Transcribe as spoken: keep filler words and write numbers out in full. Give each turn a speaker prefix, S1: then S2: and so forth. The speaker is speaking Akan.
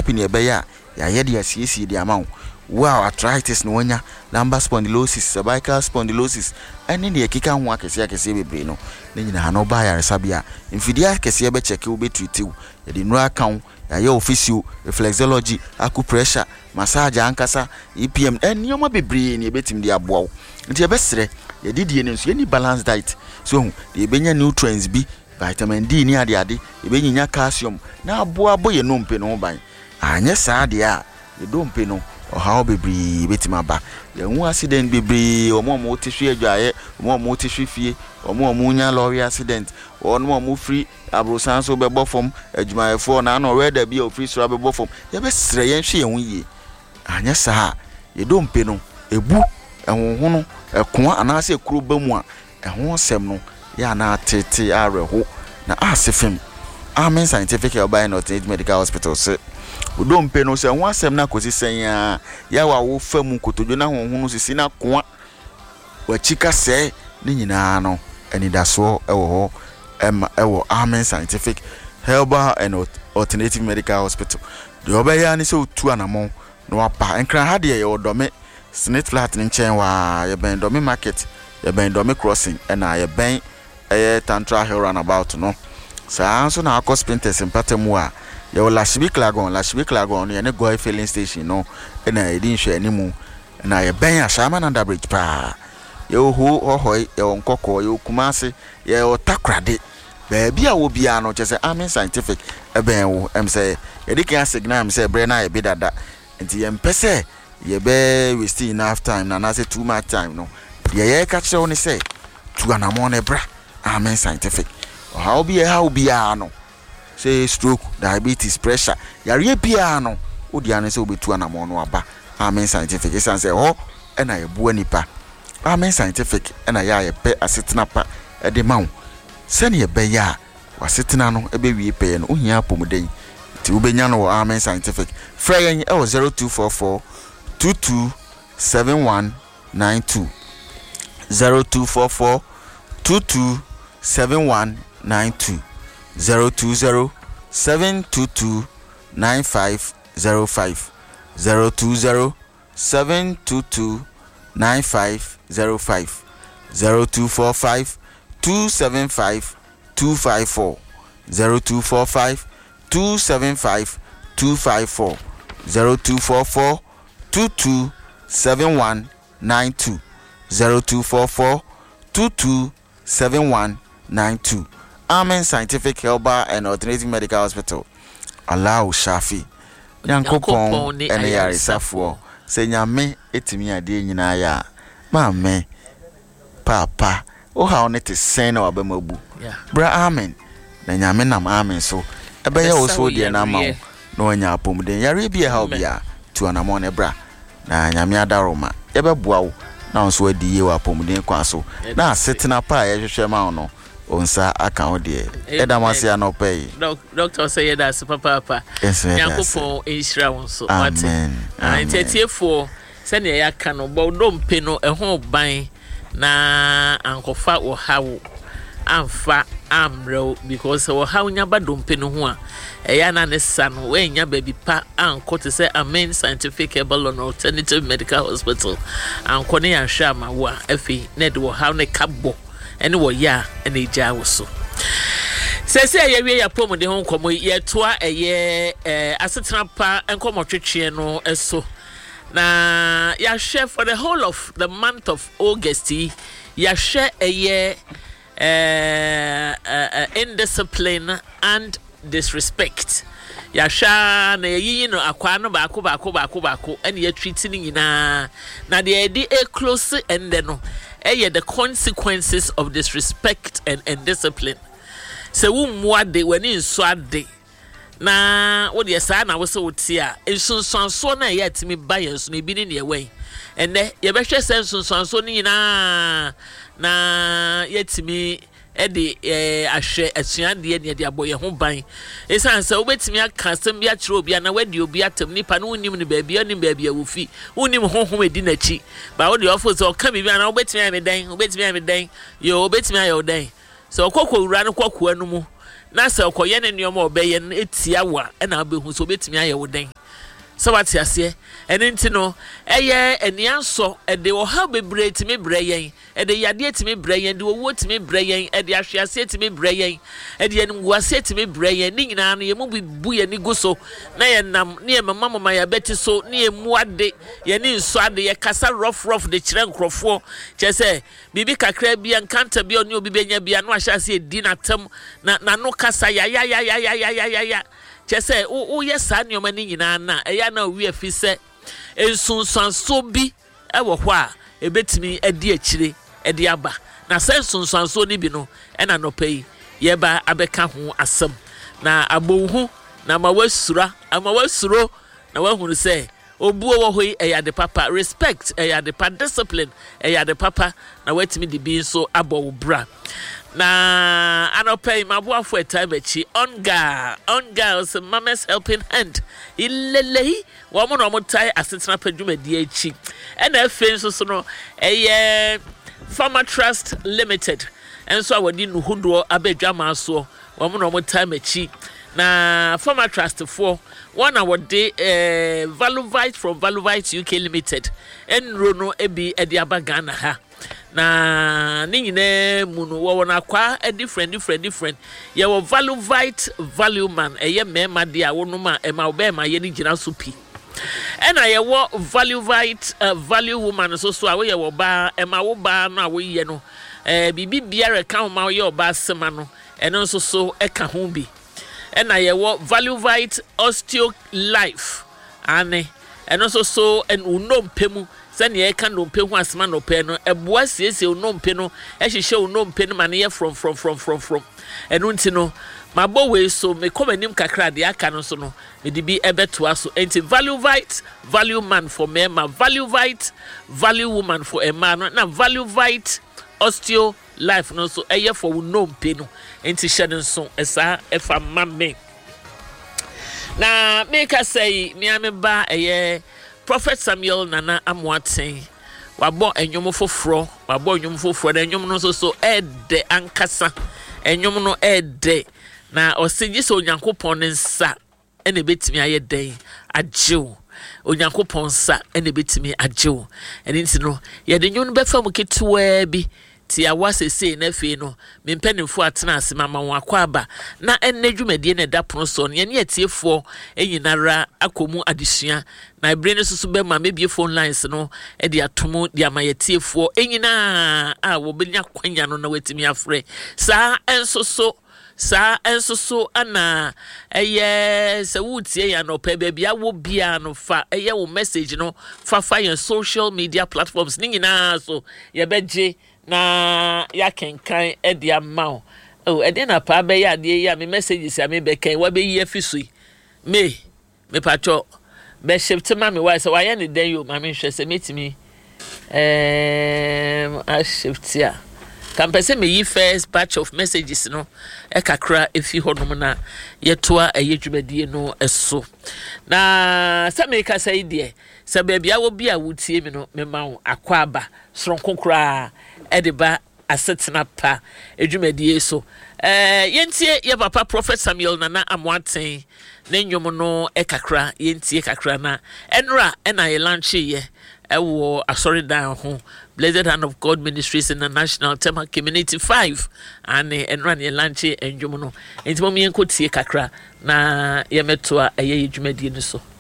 S1: therapy ne be ya ya ye de asiesie de ama wo wow arthritis no wonya lumbar spondylosis cervical spondylosis ene ne ekika ho akese akese bebre no ne nyina no ba ya resabia mfidi akese be check wo betreat ye de nura kan ya ye officio reflexology acupressure massage ankasa E P M ene yoma bebre ne betim de aboa wo nti ye besere ye didie ne nso ye ni balanced diet so ye benya nutrients bi vitamin D ni ade ade ye benya calcium na aboa boye no mpe no ban anye saa de a ye do mpe no o how bebre betima ba ye hu accident bebre omo omo tihwe adwaye omo omo tihwe fie omo omo nya lorry accident omo omo free abrosan so be bofom adwumayefo na na oreda bi o free so be bofom ye be sere ye hwe ye hu ye anya saa ye do mpe no ebu ehunhu no ekoa anase ekuro bamu a ehun sem no ya na tete areho na asefem Amen Scientific Herbal and Alternative Medical Hospital se udo mpe no se ho asem na kosi sen ya ya wa wo famu kotodwo na honhu no sisi na koa wa chika se ni nyina no anidaso ewo ho em ewo Amen Scientific Herbal and Alternative Medical Hospital de obeya ni se otu anamo no apa enkran ha de ye odome Snake Flat ni nchen wa ye ben dome market ye ben dome crossing na ye ben eh Tantra Hill Runabout no sa anso na akọ sprinters empatemu a ye wala shibi klagon la shibi klagon ye ne go filling station no na e din hwe animu na ye ben ashama na bridge pa ye ho hohoi ye onkoko ye kumase ye otakrade ba bia wo bia no chese Amen Scientific e ben wo em say ye dikan signal em say bre na ye bidada nti ye mpese ye be we still enough time na na say too much time no ye ye ka kire woni say tu anamon e bra Amen Scientific how be how be ano say stroke diabetes pressure yare bia no odi ane say obetu anamon no aba Amen Scientific isan say ho e na ye bo anipa Amen Scientific e na ya ye pe asetena pa e de mawo se ne ye be ya wasetena no e be wie pe no ohia pomuden ti wo benya no Amen Scientific fra yen e wo zero two four four two two seven one nine two zero two four four two two seven one nine two zero two zero seven two two nine five zero five zero two zero seven two two nine five zero five zero two four five two seven five two five four zero two four five two seven five two five four zero two four four two two seven one nine two zero two four four two two seven one nine two Amen Scientific Herbal and Alternative Medical Hospital Allow Shafi Yankopon ene yare safo se nyame etimi ade nyina ya ma me papa o ha on te sen na wabamabu bra amen na nyame nam amen so ebe ya wo so de na ma no anya apomden yare bia ha obia tu anamon e bra na nyame adaroma ebe boa wo na so adi ye wa apomden kwa so na asetena pa ya hwehwe ma no onsa aka ho de edamase ya no pay
S2: doctor say that super papa yankopon enhira won so
S1: amen
S2: entietiefo se ne ya ka no bodo mpe no ehon ban na ankofa wo hawo amfa amro because wo hawo nya bado mpe no ho a eya na ne sa no we nya baby pa anko to say Amen Scientific Herbal and Alternative Medical Hospital anko ne ya hwa ma wo afi ne de wo hawo ne kabo ene wo ya ene eja wo so sese ye wie ya pom de ho nkomo ye toa eye eh asetena pa enkomo twetwe no eso na ya share for the whole of the month of August ya share eye eh uh, indiscipline and disrespect ya sha na yi no akwa no ba ko ba ko ba ko ba ko ene ya treat ni nyina na de e e close ende no eh the consequences of disrespect and indiscipline se wo mwa de wani nso ade na wo de sa na wo se woti a ensunsunso na ya timi ba yenso na ebi ni ne wen ene ye be hwe se ensunsunso ni nyina na yetimi e de eh ahwe asuande ne de aboye ho ban esan se obetimi aka sem bia kire obi na wadi obi atam nipa no unim ne baabi anim baabi awufi unim honhom edi na chi ba wo de ofo so ka bibia na obetimi ame dan obetimi ame dan yo obetimi ayo dan so okokwo wura no kokwo anu mu na sɛ ɔkɔyɛ ne nneɛma ɔbɛyɛ no etia wa ɛna abɛhu so obetumi ayɛ wo den sɛ wate aseɛ ɛne nti no ɛyɛ aniansɔ ɛde ɔha bebree timi brɛ yɛn ɛde yadeɛ timi brɛ yɛn ɛde owuo timi brɛ yɛn ɛde ahweaseɛ timi brɛ yɛn ɛde animguaseɛ timi brɛ yɛn ne nyinaa no yɛmu bibu yɛn ni gu so na yɛnam ne yɛ mama mama yɛbɛte so ne yɛmu ade yɛne nso ade yɛkasa rough rough de kyerɛ nkurɔfoɔ kyerɛ sɛ biribi kakra bi nkanta bi ɔne obi bɛnya bi ano ahyɛ ase ɛdi n'atam na n'ano kasa yayayayayayayaya kyɛ sɛ woyɛ saa nneɔma no nyinaa na ɛyɛ na owi afi sɛ nsunsuanso bi ɛwɔ hɔ a ɛbɛtumi adi akyire ɛde aba na sɛ nsunsuanso no bi no ɛna nɔpa yi yɛba abɛka ho asɛm na abɔnhu na ma wasura ama wasuro na wahunu sɛ obuo wɔ hɔ yi ɛyɛ ade papa respect ɛyɛ ade pa discipline ɛyɛ ade papa na watumi de bi nso abɔ wo bra na anɔpɛ maboafo ɛtaa bɛkyi onga onga ɔsɛ mama's helping hand ilelei wɔn mo na wɔn tae asetena pa dwumadie akyi ɛna afei nso so no ɛyɛ Farmer Trust Limited ɛnso a wɔde nuhudoɔ abɛdwa maa soɔ wɔn mo na wɔn tae bɛkyi na Farmer Trust foɔ wɔn a wɔde ɛɛ Valuvite from Valuvite U K Limited ɛnuro no ebi ɛde aba Ghana ha. Na ni nyine mu no wo na kwa a different different different ye wo Valuvite value man eye mema de a wonum a ema obe ma ye ni gina so pi ena ye wo Valuvite uh, value woman so so a we ye wo ba ema wo ba no a wo ye no eh bibi biare ka ma ye oba sema no eno so so e ka ho bi ena ye wo Valuvite osteo life ane eno so so en unompemu sani e kan no pe hu asema no pe no eboa siesie no mpe no e hihye no mpe no mane ye from from from from from enu nti no mabo we so me komanim kakra de aka no so no me di bi ebeto aso enti Valuvite value man for me ma Valuvite value woman for a man no na Valuvite osteo life no so eye for no mpe no enti hye no so esa efa mamme na me ka say me ameba eye Prophet Samuel Nana Amoaten wabo enyom foforo wabo enyom foforo na enyom no so so ede ankasa enyom no ede na osigi so Onyankopon nsa ene betimi aye den agyew Onyankopon nsa ene betimi agyew ene nti no ye de nyom no befa mu ketewa bi ti awasese na fe no mempanimfo atena ase mama won akwaba na enne dwumadie na dapono so no ye ne atiefo enyinara akomu adesua na ibre ne susu be ma mebie phone lines no e de atomo de amayetiefo enyina a wo benya kwanya no na watimi afre sa enso so sa enso so ana eye se wutie ya no pe bia wo bia no fa eye wo message no fa fa your social media platforms ni nyina so ye beje na ya kenkan e de amao oh e de na pa be ya de ya me messages ya me be kan wa be yi afisui me me pacho be shift ma me wa se wa ye ne den yo ma me hwe se metimi em a shift ya kan pese me yi first batch of messages no e kakra efi hodom na yetoa eye dwumadie no eso na se me ka sai de se ba bia wo bia wutie mi no me ma wo akwaba soronko kra ediba asetena pa edwumadie so eh yentie ye papa Prophet Samuel Nana Amoaten na nyom no e kakra yentie kakra na enra ena ye launch ye ewo asori dan ho Blessed Hand of God Ministries International Tema Community five and enra ye launch enjom no enti mo me enkotie kakra na ye metoa eye edwumadie no so